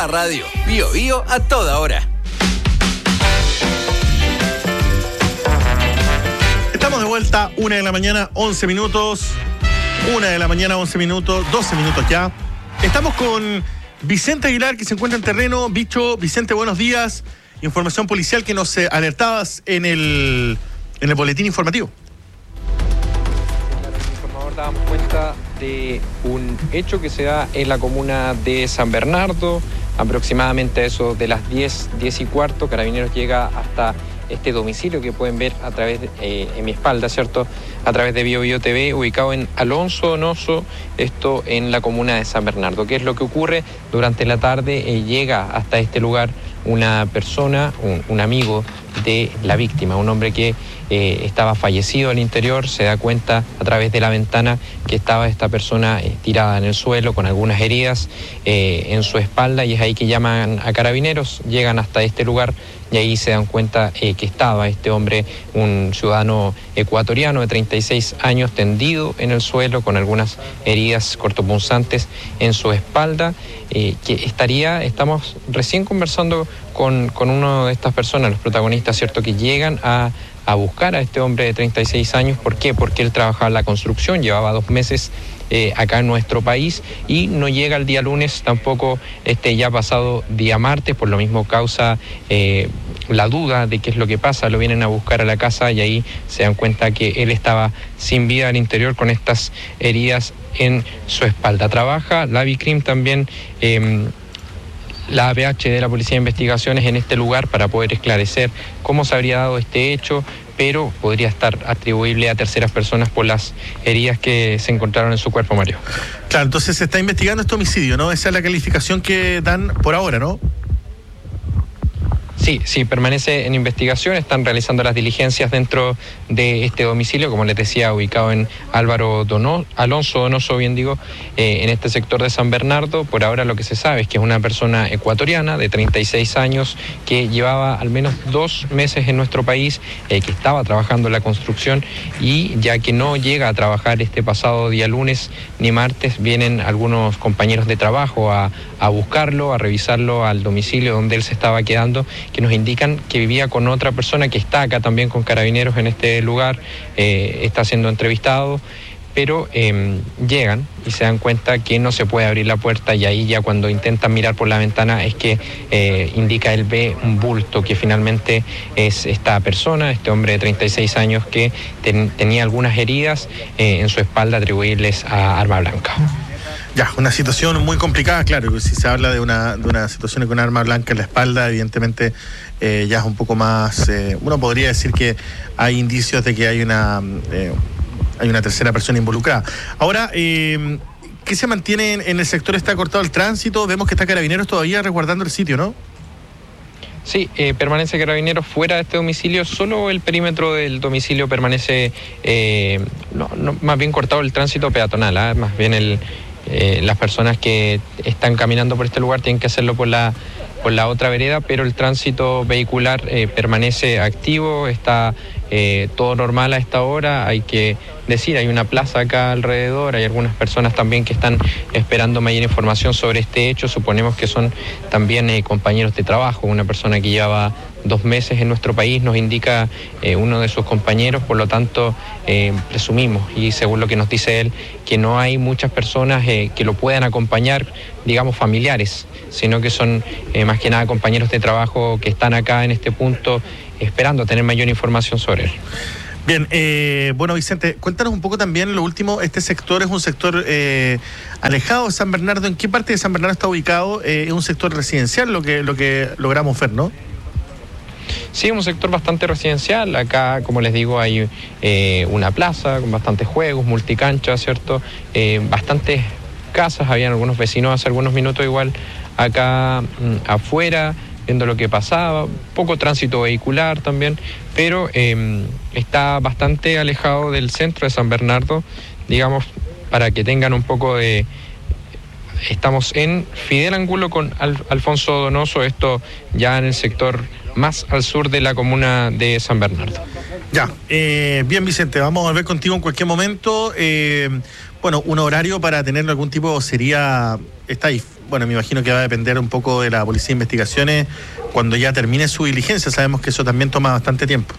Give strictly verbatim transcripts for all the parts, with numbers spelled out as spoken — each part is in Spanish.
A Radio Bio Bio a toda hora. Estamos de vuelta, una de la mañana, once minutos. Una de la mañana, once minutos, doce minutos ya. Estamos con Vicente Aguilar, que se encuentra en terreno. Bicho, Vicente, buenos días. Información policial que nos eh, alertabas en el, en el boletín informativo. El informador dábamos cuenta de un hecho que se da en la comuna de San Bernardo. Aproximadamente eso de las diez, diez y cuarto, Carabineros llega hasta este domicilio que pueden ver a través de, eh, en mi espalda, ¿cierto? A través de Bio Bio T V, ubicado en Alonso Donoso, esto en la comuna de San Bernardo. ¿Qué es lo que ocurre? Durante la tarde eh, llega hasta este lugar una persona, un, un amigo de la víctima, un hombre que eh, estaba fallecido al interior. Se da cuenta a través de la ventana que estaba esta persona eh, tirada en el suelo con algunas heridas eh, en su espalda, y es ahí que llaman a Carabineros, llegan hasta este lugar y ahí se dan cuenta eh, que estaba este hombre, un ciudadano ecuatoriano de treinta y seis años, tendido en el suelo con algunas heridas cortopunzantes en su espalda, eh, que estaría, estamos recién conversando con, con una de estas personas, los protagonistas, ¿cierto?, que llegan a, a buscar a este hombre de treinta y seis años. ¿Por qué? Porque él trabajaba en la construcción, llevaba dos meses Eh, acá en nuestro país y no llega el día lunes, tampoco este ya pasado día martes, por lo mismo causa eh, la duda de qué es lo que pasa. Lo vienen a buscar a la casa y ahí se dan cuenta que él estaba sin vida al interior con estas heridas en su espalda. Trabaja la Vicrim también, eh, la A P H de la Policía de Investigaciones en este lugar para poder esclarecer cómo se habría dado este hecho, pero podría estar atribuible a terceras personas por las heridas que se encontraron en su cuerpo, Mario. Claro, entonces se está investigando este homicidio, ¿no? Esa es la calificación que dan por ahora, ¿no? Sí, sí, permanece en investigación. Están realizando las diligencias dentro de este domicilio, como les decía, ubicado en Álvaro Dono, Alonso Donoso, bien digo, eh, en este sector de San Bernardo. Por ahora lo que se sabe es que es una persona ecuatoriana de treinta y seis años que llevaba al menos dos meses en nuestro país, eh, que estaba trabajando en la construcción, y ya que no llega a trabajar este pasado día lunes ni martes, vienen algunos compañeros de trabajo a, a buscarlo, a revisarlo al domicilio donde él se estaba quedando, que nos indican que vivía con otra persona que está acá también con Carabineros en este lugar, eh, está siendo entrevistado, pero eh, llegan y se dan cuenta que no se puede abrir la puerta, y ahí ya cuando intentan mirar por la ventana es que eh, indica, él ve un bulto que finalmente es esta persona, este hombre de treinta y seis años que ten, tenía algunas heridas eh, en su espalda atribuibles a arma blanca. Ya, una situación muy complicada, claro, si se habla de una, de una situación con arma blanca en la espalda, evidentemente eh, ya es un poco más, eh, uno podría decir que hay indicios de que hay una, eh, hay una tercera persona involucrada. Ahora, eh, ¿qué se mantiene en, en el sector? ¿Está cortado el tránsito? Vemos que está Carabineros todavía resguardando el sitio, ¿no? Sí, eh, permanece Carabineros fuera de este domicilio. Solo el perímetro del domicilio permanece, eh, no, no, más bien cortado el tránsito peatonal, ¿eh? Más bien el... Eh, las personas que están caminando por este lugar tienen que hacerlo por la, por la otra vereda, pero el tránsito vehicular eh, permanece activo, está eh, todo normal a esta hora. Hay que decir, hay una plaza acá alrededor, hay algunas personas también que están esperando mayor información sobre este hecho. Suponemos que son también eh, compañeros de trabajo. Una persona que lleva dos meses en nuestro país nos indica eh, uno de sus compañeros, por lo tanto eh, presumimos, y según lo que nos dice él, que no hay muchas personas eh, que lo puedan acompañar, digamos familiares, sino que son eh, más que nada compañeros de trabajo que están acá en este punto esperando tener mayor información sobre él. Bien, eh, bueno, Vicente, cuéntanos un poco también lo último. Este sector es un sector eh, alejado de San Bernardo. ¿En qué parte de San Bernardo está ubicado? Eh, es un sector residencial lo que, lo que logramos ver, ¿no? Sí, un sector bastante residencial. Acá, como les digo, hay eh, una plaza con bastantes juegos, multicanchas, ¿cierto? Eh, bastantes casas, habían algunos vecinos hace algunos minutos igual acá mmm, afuera, viendo lo que pasaba, poco tránsito vehicular también, pero eh, está bastante alejado del centro de San Bernardo, digamos, para que tengan un poco de... Estamos en Fidel Angulo con Al- Alfonso Donoso, esto ya en el sector más al sur de la comuna de San Bernardo. Ya, eh, bien, Vicente, vamos a volver contigo en cualquier momento. Eh, bueno, un horario para tener algún tipo sería, está ahí, bueno, me imagino que va a depender un poco de la Policía de Investigaciones cuando ya termine su diligencia. Sabemos que eso también toma bastante tiempo.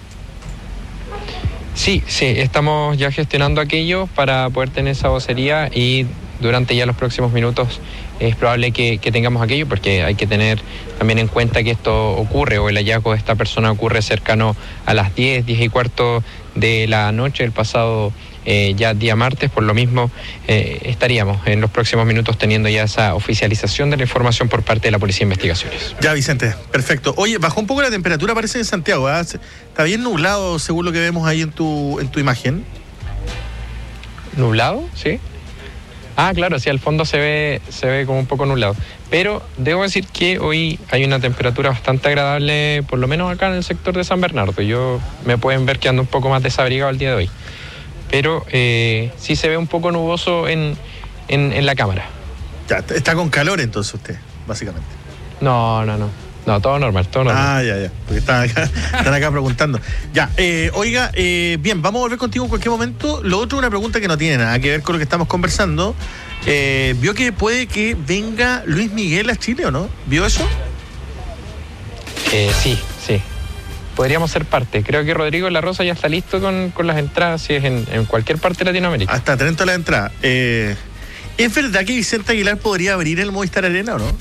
Sí, sí, estamos ya gestionando aquello para poder tener esa vocería y durante ya los próximos minutos es probable que, que tengamos aquello, porque hay que tener también en cuenta que esto ocurre, o el hallazgo de esta persona ocurre cercano a las diez, diez y cuarto de la noche del pasado eh, ya día martes. Por lo mismo eh, estaríamos en los próximos minutos teniendo ya esa oficialización de la información por parte de la Policía de Investigaciones. Ya, Vicente, perfecto. Oye, bajó un poco la temperatura, parece, en Santiago, ¿eh? Está bien nublado según lo que vemos ahí en tu, en tu imagen. ¿Nublado? Sí. Ah, claro, sí, al fondo se ve, se ve como un poco nublado. Pero debo decir que hoy hay una temperatura bastante agradable, por lo menos acá en el sector de San Bernardo. Yo me pueden ver que ando un poco más desabrigado el día de hoy. Pero eh, sí se ve un poco nuboso en, en, en la cámara. Ya, está con calor entonces usted, básicamente. No, no, no. No, todo normal, todo normal. Ah, ya, ya, porque están acá, están acá preguntando. Ya, eh, oiga, eh, bien, vamos a volver contigo en cualquier momento. Lo otro, una pregunta que no tiene nada que ver con lo que estamos conversando. Eh, ¿Vio que puede que venga Luis Miguel a Chile o no? ¿Vio eso? Eh, sí, sí. Podríamos ser parte. Creo que Rodrigo La Rosa ya está listo con, con las entradas, si es en, en cualquier parte de Latinoamérica. Hasta atento a la entrada. Eh, ¿Es verdad que Vicente Aguilar podría abrir el Movistar Arena o no?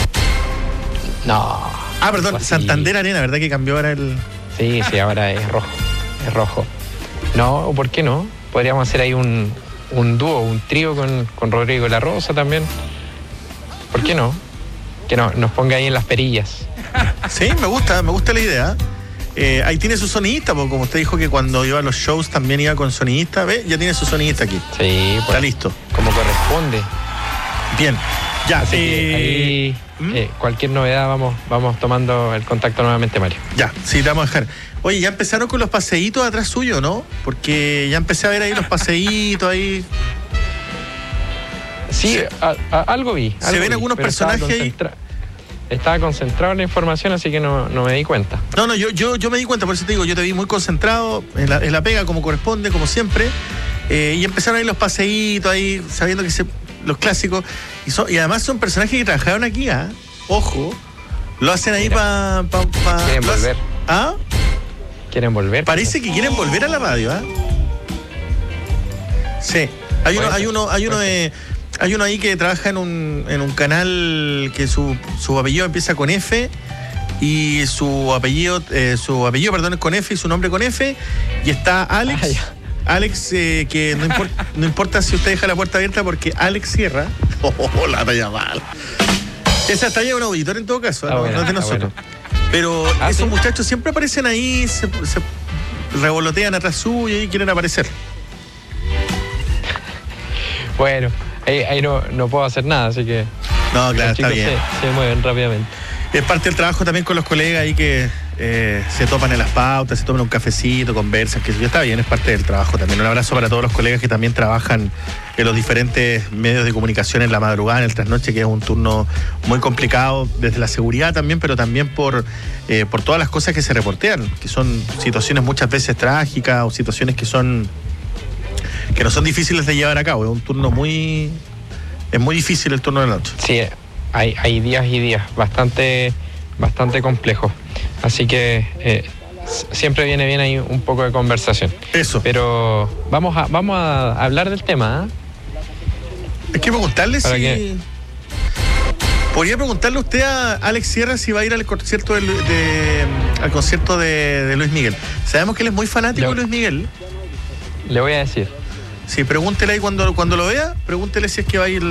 No. Ah, perdón, Santander Arena, ¿verdad que cambió ahora el...? Sí, sí, ahora es rojo, es rojo. No, ¿por qué no? Podríamos hacer ahí un, un dúo, un trío con, con Rodrigo La Rosa también. ¿Por qué no? Que no, nos ponga ahí en las perillas. Sí, me gusta, me gusta la idea. Eh, ahí tiene su sonidista, porque como usted dijo que cuando iba a los shows también iba con sonidista, ¿ve? Ya tiene su sonidista aquí. Sí, pues, está listo. Como corresponde. Bien, ya. Así que ahí, ¿Mm? eh, cualquier novedad vamos, vamos tomando el contacto nuevamente, Mario. Ya, sí, te vamos a dejar. Oye, ya empezaron con los paseitos atrás suyo, ¿no? Porque ya empecé a ver ahí los paseitos ahí. Sí, a, a, algo vi. Se algo ven vi, algunos personajes ahí. Estaba concentrado en la información, así que no, no me di cuenta. No, no, yo, yo, yo me di cuenta, por eso te digo, yo te vi muy concentrado en la, en la pega, como corresponde, como siempre. Eh, y empezaron ahí los paseitos ahí, sabiendo que se, los clásicos. Y, son, y además son personajes que trabajaron aquí, ¿ah? ¿eh? Ojo. Lo hacen ahí para... Pa, pa, quieren volver. ¿Ah? Quieren volver. Parece que quieren volver a la radio, ¿ah? ¿eh? Sí. Hay uno, hay uno, hay uno de... Hay uno ahí que trabaja en un, en un canal que su, su apellido empieza con F y su apellido, eh, su apellido, perdón, es con F y su nombre con F. Y está Alex. Ah, Alex, eh, que no, import, no importa si usted deja la puerta abierta porque Alex cierra. Oh, oh, la talla mal. Esa talla es un auditor en todo caso, no, buena, no es de nosotros. Pero ah, esos ¿sí? muchachos siempre aparecen ahí, se, se revolotean atrás suyo y quieren aparecer. Bueno. Ahí, ahí no, no puedo hacer nada, así que... No, claro, está bien. Se, se mueven rápidamente. Es parte del trabajo también con los colegas ahí que eh, se topan en las pautas, se toman un cafecito, conversan, que ya está bien, es parte del trabajo también. Un abrazo para todos los colegas que también trabajan en los diferentes medios de comunicación en la madrugada, en el trasnoche, que es un turno muy complicado desde la seguridad también, pero también por, eh, por todas las cosas que se reportean, que son situaciones muchas veces trágicas o situaciones que son... que no son difíciles de llevar a cabo. Es un turno muy... es muy difícil el turno de la noche. Sí, hay, hay días y días bastante, bastante complejos. Así que eh, siempre viene bien ahí un poco de conversación. Eso. Pero vamos a, vamos a hablar del tema, ¿eh? Hay que preguntarle Para si... que... Podría preguntarle usted a Alex Sierra si va a ir al concierto de, de, al concierto de, de Luis Miguel. Sabemos que él es muy fanático de Luis Miguel. Le voy a decir. Sí, pregúntele ahí cuando, cuando lo vea, pregúntele si es que va a ir...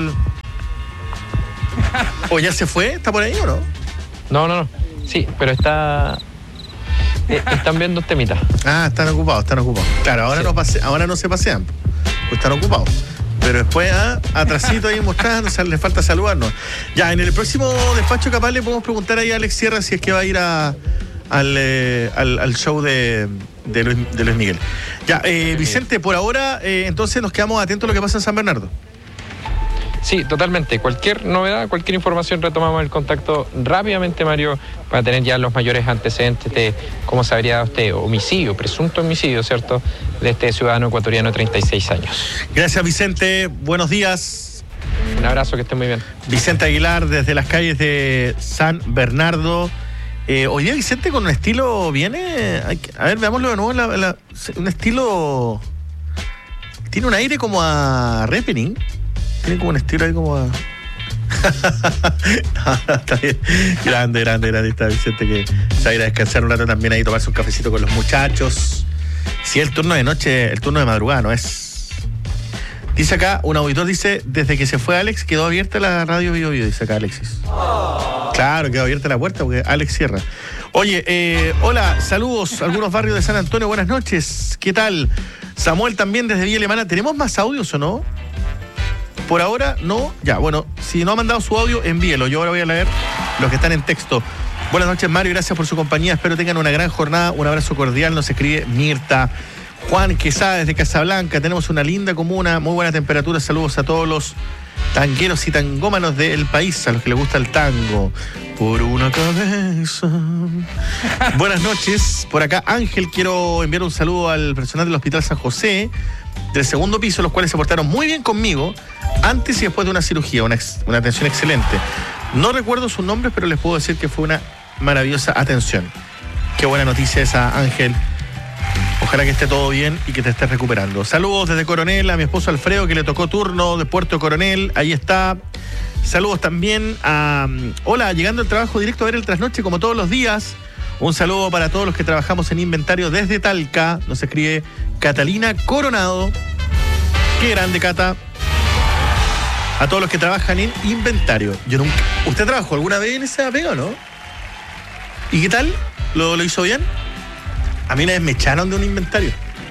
¿O ya se fue? ¿Está por ahí o no? No, no, no. Sí, pero está... Eh, están viendo temitas. Ah, están ocupados, están ocupados. Claro, ahora, sí. no, pase, ahora no se pasean, pues están ocupados. Pero después, ah, atrasito ahí mostrando, o sea, les falta saludarnos. Ya, en el próximo despacho capaz le podemos preguntar ahí a Alex Sierra si es que va a ir a, al, eh, al, al show de... De Luis, de Luis Miguel. Ya, eh, Vicente, por ahora, eh, entonces nos quedamos atentos a lo que pasa en San Bernardo. Sí, totalmente. Cualquier novedad, cualquier información, retomamos el contacto rápidamente, Mario, para tener ya los mayores antecedentes de cómo se habría dado este homicidio, presunto homicidio, ¿cierto?, de este ciudadano ecuatoriano de treinta y seis años. Gracias, Vicente. Buenos días. Un abrazo, que estén muy bien. Vicente Aguilar desde las calles de San Bernardo. Eh, hoy día Vicente con un estilo viene... A ver, veámoslo de nuevo. La, la, un estilo... Tiene un aire como a Repening. Tiene como un estilo ahí como a... no, está bien. Grande, grande, grande está Vicente, que se va a ir a descansar un rato también ahí, tomarse un cafecito con los muchachos. Si el turno de noche, el turno de madrugada, no es. Dice acá, un auditor dice, desde que se fue Alex quedó abierta la radio Bio Bio, dice acá Alexis. Oh. Claro, quedó abierta la puerta porque Alex cierra. Oye, eh, hola, saludos a algunos barrios de San Antonio, buenas noches, ¿qué tal? Samuel también desde Villa Alemana. ¿Tenemos más audios o no? Por ahora no, ya, bueno, si no ha mandado su audio, envíelo. Yo ahora voy a leer los que están en texto. Buenas noches, Mario, gracias por su compañía. Espero tengan una gran jornada. Un abrazo cordial. Nos escribe Mirta. Juan Quesada desde Casablanca. Tenemos una linda comuna, muy buena temperatura. Saludos a todos los tangueros y tangómanos del país, a los que les gusta el tango. Por una cabeza. Buenas noches. Por acá, Ángel, quiero enviar un saludo al personal del Hospital San José, del segundo piso, los cuales se portaron muy bien conmigo antes y después de una cirugía, una, ex, una atención excelente. No recuerdo sus nombres, pero les puedo decir que fue una maravillosa atención. Qué buena noticia esa, Ángel. Ojalá que esté todo bien y que te estés recuperando. Saludos desde Coronel a mi esposo Alfredo, que le tocó turno de Puerto Coronel. Ahí está. Saludos también a... Hola, llegando al trabajo directo a ver el trasnoche como todos los días. Un saludo para todos los que trabajamos en inventario desde Talca. Nos escribe Catalina Coronado. Qué grande, Cata. A todos los que trabajan en inventario. Yo nunca... ¿Usted trabajó alguna vez en esa pega o no? ¿Y qué tal? ¿Lo, lo hizo bien? A mí una vez me echaron de un inventario.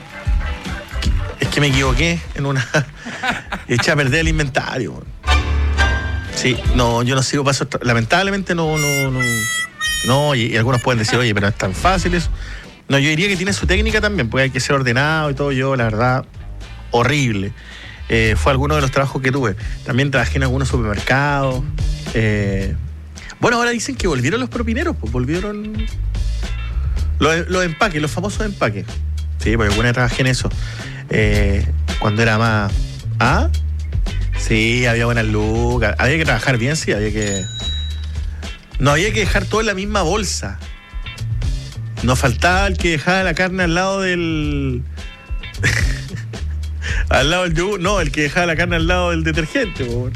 Es que me equivoqué en una... Eché a perder el inventario. Sí, no, yo no sigo pasos... Lamentablemente no... no, no... No, y, y algunos pueden decir, oye, pero es tan fácil eso. No, yo diría que tiene su técnica también, porque hay que ser ordenado y todo. Yo, la verdad, horrible. Eh, fue alguno de los trabajos que tuve. También trabajé en algunos supermercados. Eh, bueno, ahora dicen que volvieron los propineros, pues volvieron los, los empaques, los famosos empaques. Sí, porque alguna vez trabajé en eso. Eh, cuando era más... ¿Ah? Sí, había buenas lucas. Había que trabajar bien, sí, había que... No había que dejar todo en la misma bolsa. Nos faltaba el que dejaba la carne al lado del... al lado del yogur. No, el que dejaba la carne al lado del detergente. Bueno,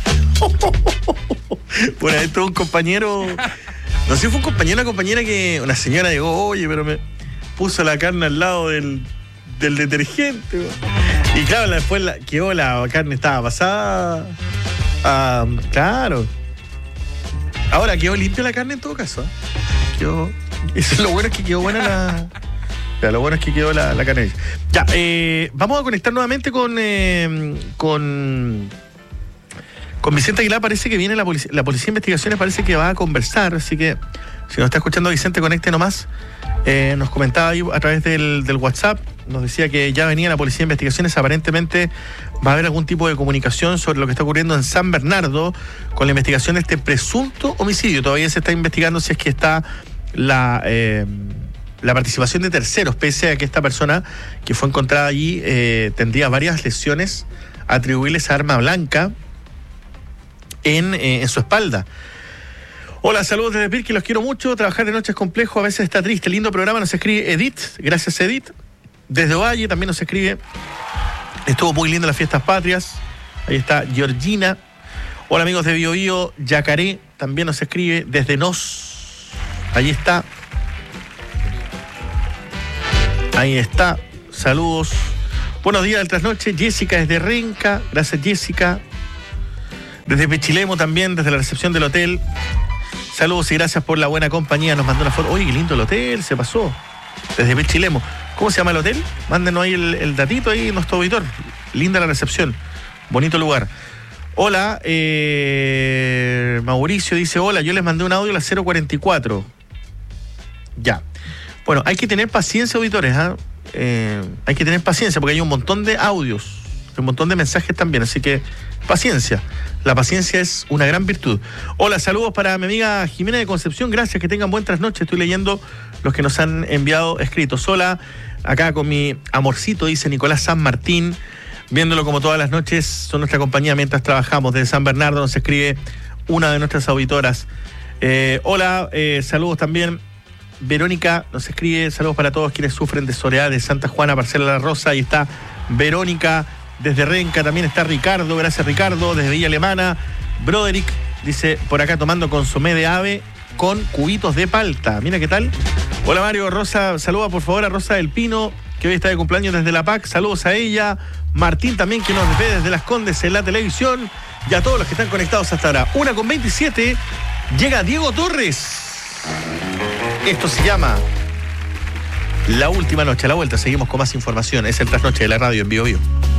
bueno esto un compañero... No sé si fue un compañero o una compañera que... Una señora llegó, oye, pero me puso la carne al lado del, del detergente. Bueno. Y claro, después la, quedó la carne, estaba pasada. Ah, claro. Ahora, quedó limpia la carne en todo caso. ¿eh? Quedó... Eso es lo bueno, es que quedó buena la... Ya, lo bueno es que quedó la, la carne. Ya, eh, vamos a conectar nuevamente con... Eh, con... Con Vicente Aguilar. Parece que viene la policía, la Policía de Investigaciones, parece que va a conversar, así que si nos está escuchando Vicente, conecte nomás. Eh, nos comentaba ahí a través del, del WhatsApp, nos decía que ya venía la Policía de Investigaciones, aparentemente va a haber algún tipo de comunicación sobre lo que está ocurriendo en San Bernardo con la investigación de este presunto homicidio. Todavía se está investigando si es que está la, eh, la participación de terceros, pese a que esta persona que fue encontrada allí eh, tendría varias lesiones atribuibles a arma blanca en, eh, en su espalda. Hola, saludos desde Pirque, los quiero mucho. Trabajar de noche es complejo, a veces está triste. Lindo programa, nos escribe Edith. Gracias, Edith. Desde Ovalle también nos escribe. Estuvo muy linda las fiestas patrias. Ahí está Georgina. Hola, amigos de Bio Bio. Yacaré también nos escribe desde Nos. Ahí está. Ahí está. Saludos. Buenos días del trasnoche. Jessica desde Renca. Gracias, Jessica. Desde Pechilemo también, desde la recepción del hotel. Saludos y gracias por la buena compañía. Nos mandó una foto. Oye, qué lindo el hotel, se pasó. Desde Pechilemo. ¿Cómo se llama el hotel? Mándenos ahí el, el datito ahí, nuestro auditor. Linda la recepción. Bonito lugar. Hola, eh, Mauricio dice, hola, yo les mandé un audio a las cero cuarenta y cuatro. Ya. Bueno, hay que tener paciencia, auditores. ¿eh? Eh, hay que tener paciencia porque hay un montón de audios. Un montón de mensajes también, así que paciencia. La paciencia es una gran virtud. Hola, saludos para mi amiga Jimena de Concepción. Gracias, que tengan buenas noches. Estoy leyendo los que nos han enviado escritos. Hola, acá con mi amorcito, dice Nicolás San Martín. viéndolo como todas las noches, son nuestra compañía mientras trabajamos. Desde San Bernardo nos escribe una de nuestras auditoras. Eh, hola, eh, saludos también. Verónica nos escribe, saludos para todos quienes sufren de soledad de Santa Juana, Parcela La Rosa. Ahí está Verónica, desde Renca también está Ricardo, gracias Ricardo, desde Villa Alemana. Broderick dice, por acá tomando consomé de ave con cubitos de palta. Mira qué tal. Hola Mario, Rosa, saluda por favor a Rosa del Pino, que hoy está de cumpleaños desde la P A C. Saludos a ella. Martín también, que nos ve desde Las Condes en la televisión. Y a todos los que están conectados hasta ahora. una con veintisiete, llega Diego Torres. Esto se llama La Última Noche. A la vuelta seguimos con más información. Es el Trasnoche de la radio en Bio Bio.